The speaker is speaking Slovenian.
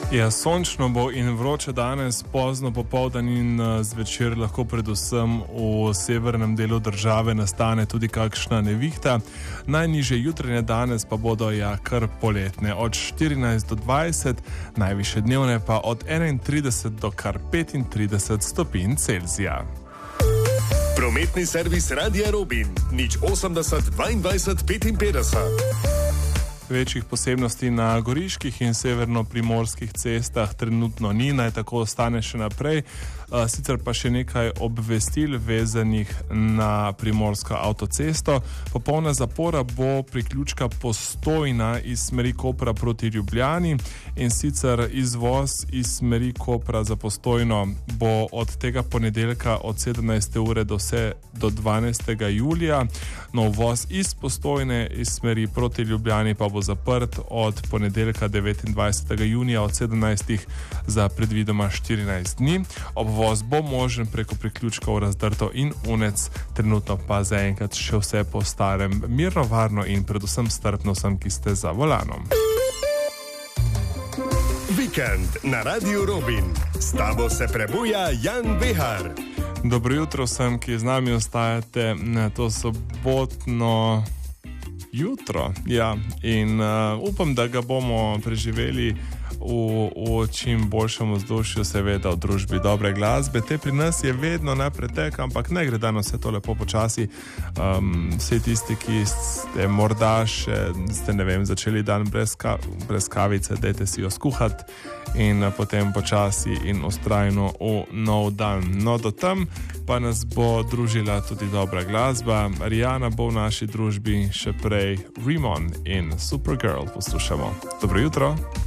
Ja, sončno bo in vroče danes, pozno popoldan in zvečer lahko predvsem v severnem delu države nastane tudi kakšna nevihta. Najnižje jutranje danes pa bodo kar poletne, od 14 do 20, najvišje dnevne pa od 31 do kar 35 stopinj Celzija. Prometni servis Radia Robin, 080 22 55. Večjih posebnosti na goriških in severno-primorskih cestah trenutno ni, naj tako ostane še naprej. Sicer pa še nekaj obvestil vezanih na primorsko avtocesto. Popolna zapora bo priključka Postojna iz smeri Kopra proti Ljubljani, in sicer izvoz iz smeri Kopra za Postojno bo od tega ponedeljka od 17. ure do 12. julija. No, uvoz iz Postojne iz smeri proti Ljubljani pa bo zaprt od ponedeljka 29. junija od 17. za predvidoma 14 dni. Obvoz bo možen preko priključkov Razdrto in Unec, trenutno pa zaenkrat še vse po starem, mirno, varno in predvsem strpno vsem, ki ste za volanom. Vikend na Radiu Robin. S tabo se prebuja Jan Behar. Dobro jutro vsem, ki z nami ostajate na to sobotno jutro. Ja, in upam, da ga bomo preživeli v čim boljšem vzdušju, seveda v družbi dobre glasbe. Te pri nas je vedno na pretek, ampak ne gre danes vse to lepo počasi. Vsi tisti, ki ste morda še, začeli dan brez kavice, dajte si jo skuhati in potem počasi in vztrajno v nov dan. No, do tam pa nas bo družila tudi dobra glasba. Rihanna bo v naši družbi, še prej Rimon in Supergirl poslušamo. Dobro jutro.